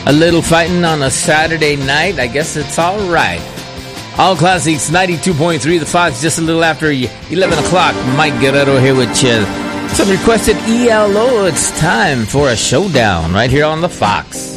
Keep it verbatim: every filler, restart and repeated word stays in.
A little fighting on a Saturday night. I guess it's all right. All Classics ninety-two point three, The Fox, just a little after eleven o'clock. Mike Guerrero here with you. Some requested E L O. It's time for a showdown right here on The Fox.